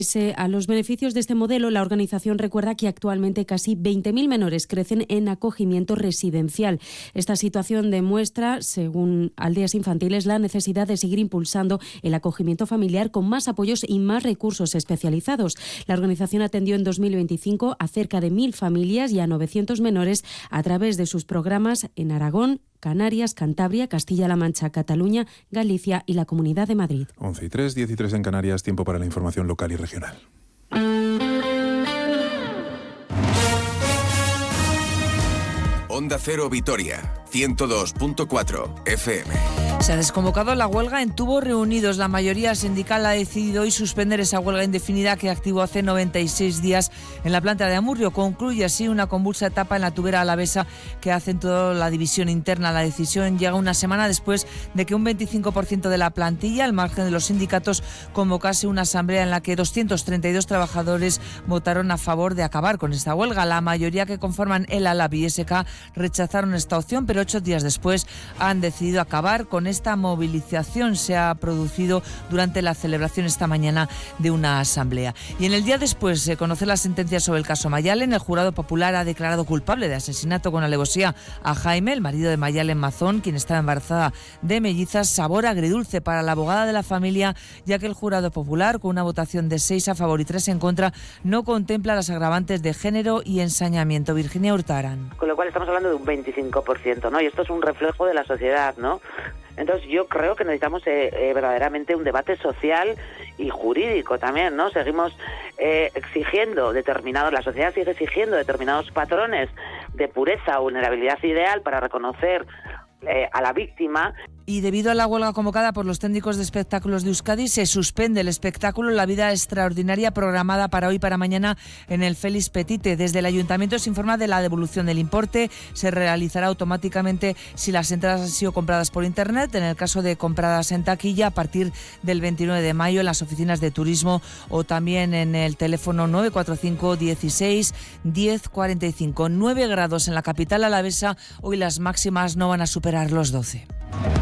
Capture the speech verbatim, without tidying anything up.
Pese a los beneficios de este modelo, la organización recuerda que actualmente casi veinte mil menores crecen en acogimiento residencial. Esta situación demuestra, según Aldeas Infantiles, la necesidad de seguir impulsando el acogimiento familiar con más apoyos y más recursos especializados. La organización atendió en dos mil veinticinco a cerca de mil familias y a novecientos menores a través de sus programas en Aragón, Canarias, Cantabria, Castilla-La Mancha, Cataluña, Galicia y la Comunidad de Madrid. once y tres, diez y tres en Canarias, tiempo para la información local y regional. Onda Cero Vitoria, ciento dos punto cuatro F M. Se ha desconvocado la huelga en Tubos Reunidos. La mayoría sindical ha decidido hoy suspender esa huelga indefinida que activó hace noventa y seis días en la planta de Amurrio. Concluye así una convulsa etapa en la tubera alavesa que ha acentuado la división interna. La decisión llega una semana después de que un veinticinco por ciento de la plantilla, al margen de los sindicatos, convocase una asamblea en la que doscientos treinta y dos trabajadores votaron a favor de acabar con esta huelga. La mayoría, que conforman el ALAB y S K, rechazaron esta opción, pero ocho días después han decidido acabar con esta movilización. Se ha producido durante la celebración esta mañana de una asamblea. Y en el día después de conocer la sentencia sobre el caso Mayalen, el jurado popular ha declarado culpable de asesinato con alevosía a Jaime, el marido de Mayalen Mazón, quien estaba embarazada de mellizas. Sabor agridulce para la abogada de la familia, ya que el jurado popular, con una votación de seis a favor y tres en contra, no contempla las agravantes de género y ensañamiento. Virginia Hurtarán. Con lo cual estamos hablando de un veinticinco por ciento, ¿no? Y esto es un reflejo de la sociedad, ¿no? Entonces yo creo que necesitamos eh, eh, verdaderamente un debate social y jurídico también, ¿no? Seguimos eh, exigiendo determinados, la sociedad sigue exigiendo determinados patrones de pureza o vulnerabilidad ideal para reconocer eh, a la víctima. Y debido a la huelga convocada por los técnicos de espectáculos de Euskadi, se suspende el espectáculo La Vida Extraordinaria, programada para hoy y para mañana en el Félix Petite. Desde el Ayuntamiento se informa de la devolución del importe. Se realizará automáticamente si las entradas han sido compradas por internet. En el caso de compradas en taquilla, a partir del veintinueve de mayo en las oficinas de turismo o también en el teléfono nueve cuatro cinco dieciséis diez cuarenta y cinco. nueve grados en la capital alavesa. Hoy las máximas no van a superar los doce.